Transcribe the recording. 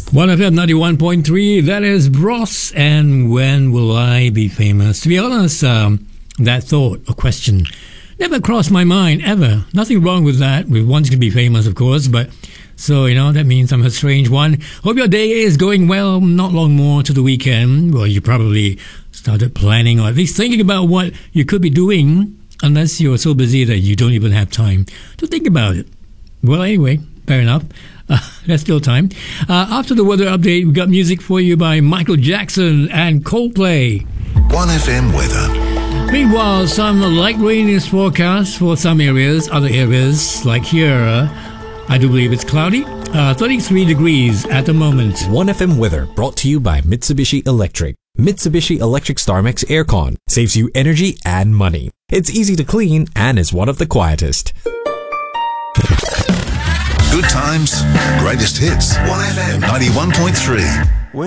1FM 91.3, that is Bros, and when will I be famous? To be honest, that thought or question never crossed my mind, ever. Nothing wrong with that, with wanting to be famous, of course, but so, that means I'm a strange one. Hope your day is going well, not long more to the weekend. Well, you probably started planning or at least thinking about what you could be doing, unless you're so busy that you don't even have time to think about it. Well, anyway, fair enough. There's still time. After the weather update, we got music for you by Michael Jackson and Coldplay. 1FM weather. Meanwhile, some light rain is forecast for some areas. Other areas, like here, I do believe it's cloudy. 33 degrees at the moment. 1FM weather brought to you by Mitsubishi Electric. Mitsubishi Electric StarMax Aircon saves you energy and money. It's easy to clean and is one of the quietest. Good times, greatest hits. 1FM 91.3.